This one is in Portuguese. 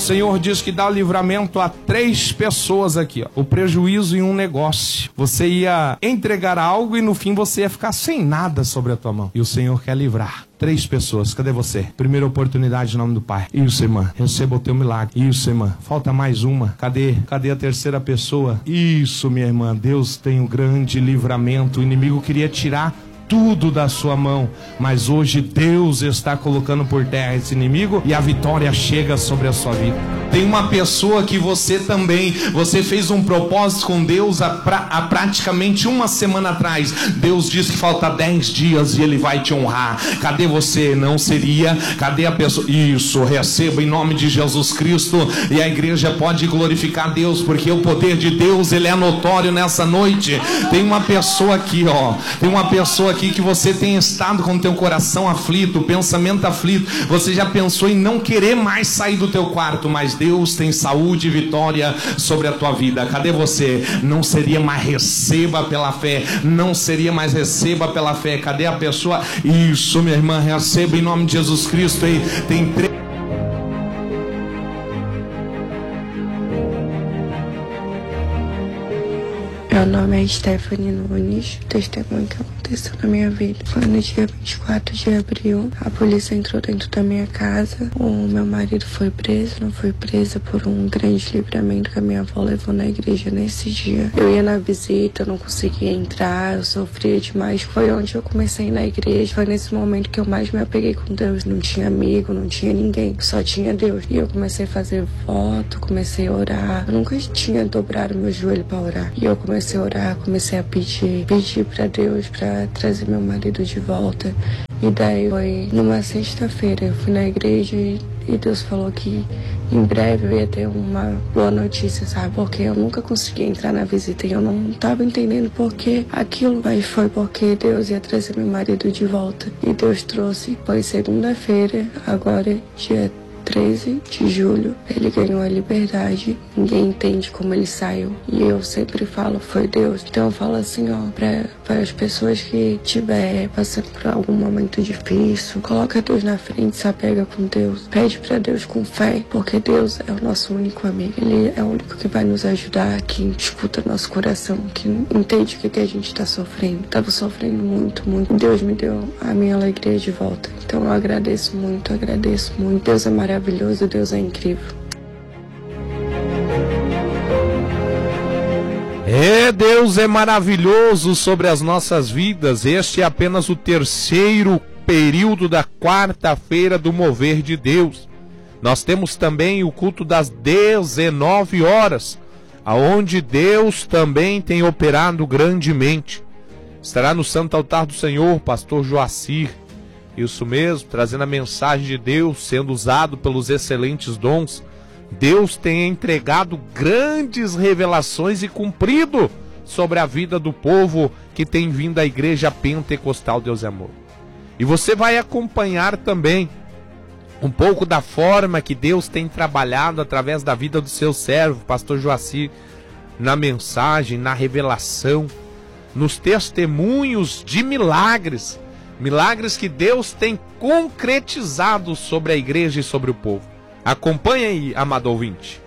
Senhor diz que dá o livramento a 3 pessoas aqui, ó. O prejuízo em um negócio. Você ia entregar algo e no fim você ia ficar sem nada sobre a tua mão. E o Senhor quer livrar 3 pessoas. Cadê você? Primeira oportunidade em nome do Pai. Isso, irmã. Receba o teu milagre. Isso, irmã. Falta mais uma. Cadê a terceira pessoa? Isso, minha irmã. Deus tem um grande livramento. O inimigo queria tirar tudo da sua mão, mas hoje Deus está colocando por terra esse inimigo e a vitória chega sobre a sua vida. Tem uma pessoa que você fez um propósito com Deus há praticamente uma semana atrás. Deus diz que falta 10 dias e Ele vai te honrar. Cadê você? Não seria? Cadê a pessoa? Isso, receba em nome de Jesus Cristo, e a igreja pode glorificar Deus, porque o poder de Deus, ele é notório nessa noite. Tem uma pessoa aqui, ó. Tem uma pessoa aqui que você tem estado com o teu coração aflito, pensamento aflito. Você já pensou em não querer mais sair do teu quarto, mas Deus tem saúde e vitória sobre a tua vida. Cadê você? Não seria mais, receba pela fé. Não seria mais, receba pela fé. Cadê a pessoa? Isso, minha irmã, receba em nome de Jesus Cristo. Aí tem 3. Meu nome é Stephanie Nunes. O testemunho que aconteceu na minha vida foi no dia 24 de abril. A polícia entrou dentro da minha casa. O meu marido foi preso. Não foi preso por um grande livramento que a minha avó levou na igreja nesse dia. Eu ia na visita, não conseguia entrar, eu sofria demais. Foi onde eu comecei na igreja. Foi nesse momento que eu mais me apeguei com Deus. Não tinha amigo, não tinha ninguém, só tinha Deus. E eu comecei a fazer voto, comecei a orar. Eu nunca tinha dobrado meu joelho para orar. E eu comecei a orar, comecei a pedir para Deus para trazer meu marido de volta. E daí foi numa sexta-feira, eu fui na igreja e Deus falou que em breve eu ia ter uma boa notícia, sabe? Porque eu nunca consegui entrar na visita e eu não estava entendendo por que aquilo, mas foi porque Deus ia trazer meu marido de volta. E Deus trouxe. Foi segunda-feira, agora dia 13 de julho, ele ganhou a liberdade. Ninguém entende como ele saiu. E eu sempre falo, foi Deus. Então eu falo assim, ó, para as pessoas que estiver passando por algum momento difícil, coloca Deus na frente, se apega com Deus. Pede para Deus com fé, porque Deus é o nosso único amigo. Ele é o único que vai nos ajudar, que escuta nosso coração, que entende o que a gente está sofrendo. Estava sofrendo muito, muito. Deus me deu a minha alegria de volta. Então eu agradeço muito, agradeço muito. Deus é maravilhoso, Deus é incrível. Deus é maravilhoso sobre as nossas vidas. Este é apenas o terceiro período da quarta-feira do mover de Deus. Nós temos também o culto das 19 horas, aonde Deus também tem operado grandemente. Estará no Santo Altar do Senhor, pastor Joacir. Isso mesmo, trazendo a mensagem de Deus, sendo usado pelos excelentes dons. Deus tem entregado grandes revelações e cumprido sobre a vida do povo que tem vindo à Igreja Pentecostal Deus é Amor. E você vai acompanhar também um pouco da forma que Deus tem trabalhado através da vida do seu servo, pastor Joacir, na mensagem, na revelação, nos testemunhos de milagres. Milagres que Deus tem concretizado sobre a igreja e sobre o povo. Acompanhe aí, amado ouvinte.